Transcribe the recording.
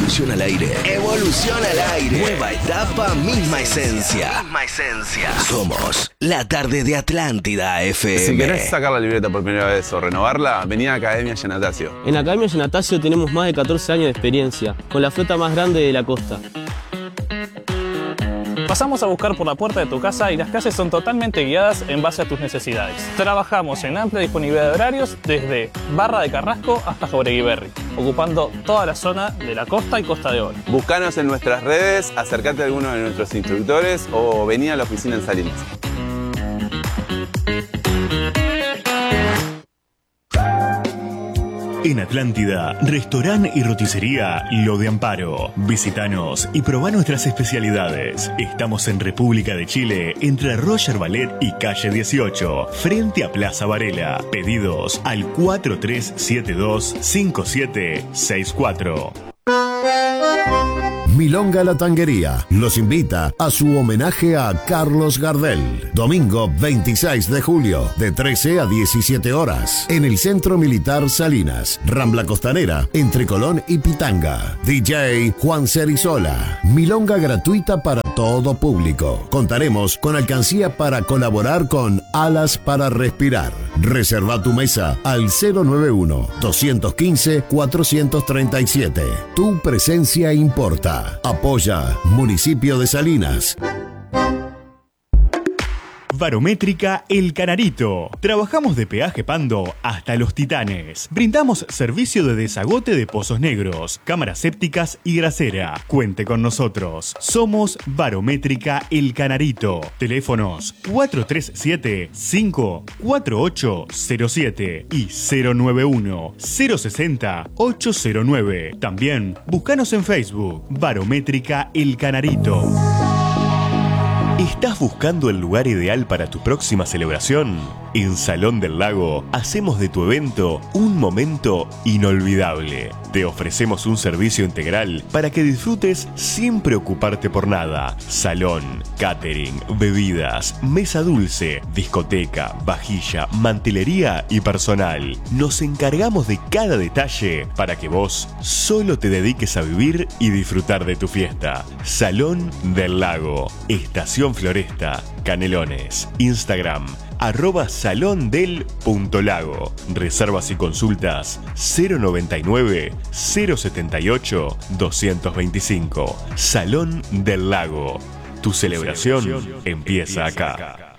Evolución al aire. Evolución al aire. Nueva etapa, misma esencia. Somos la tarde de Atlántida FM. Si querés sacar la libreta por primera vez o renovarla, vení a Academia Giannatasio. En Academia Giannatasio tenemos más de 14 años de experiencia, con la flota más grande de la costa. Pasamos a buscar por la puerta de tu casa y las clases son totalmente guiadas en base a tus necesidades. Trabajamos en amplia disponibilidad de horarios desde Barra de Carrasco hasta Jauregui Berry, ocupando toda la zona de la costa y Costa de Oro. Buscanos en nuestras redes, acercate a alguno de nuestros instructores o vení a la oficina en Salinas. En Atlántida, restaurante y roticería Lo de Amparo. Visítanos y probá nuestras especialidades. Estamos en República de Chile, entre Roger Ballet y Calle 18, frente a Plaza Varela. Pedidos al 4372-5764. Milonga La Tanguería los invita a su homenaje a Carlos Gardel. Domingo 26 de julio, de 13 a 17 horas, en el Centro Militar Salinas, Rambla Costanera, entre Colón y Pitanga. DJ Juan Cerizola. Milonga gratuita para todo público. Contaremos con alcancía para colaborar con Alas para Respirar. Reserva tu mesa al 091-215-437. Tu presencia importa. Apoya Municipio de Salinas. Barométrica El Canarito. Trabajamos de peaje Pando hasta Los Titanes. Brindamos servicio de desagote de pozos negros, cámaras sépticas y grasera. Cuente con nosotros. Somos Barométrica El Canarito. Teléfonos 437-54807 y 091-060-809. También búscanos en Facebook. Barométrica El Canarito. ¿Estás buscando el lugar ideal para tu próxima celebración? En Salón del Lago hacemos de tu evento un momento inolvidable. Te ofrecemos un servicio integral para que disfrutes sin preocuparte por nada. Salón, catering, bebidas, mesa dulce, discoteca, vajilla, mantelería y personal. Nos encargamos de cada detalle para que vos solo te dediques a vivir y disfrutar de tu fiesta. Salón del Lago, Estación Floresta, Canelones. Instagram @salondel.lago. Reservas y consultas 099-078-225. Salón del Lago. Tu celebración empieza acá.